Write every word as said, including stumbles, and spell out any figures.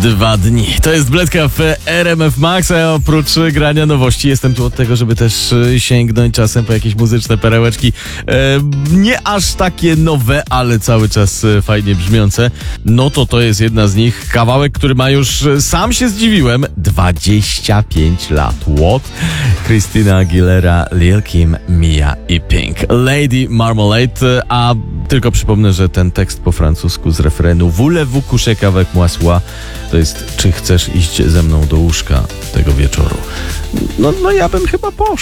Dwa dni. To jest Bledka w R M F Max, a oprócz grania nowości jestem tu od tego, żeby też sięgnąć czasem po jakieś muzyczne perełeczki. E, nie aż takie nowe, ale cały czas fajnie brzmiące. No to to jest jedna z nich. Kawałek, który ma już, sam się zdziwiłem, dwadzieścia pięć lat. What? Christina Aguilera, Lil Kim, Mia i Pink. Lady Marmalade, a tylko przypomnę, że ten tekst po francusku z refrenu Voulez-vous coucher avec moi soir to jest, czy chcesz iść ze mną do łóżka tego wieczoru? No, no ja bym chyba poszedł.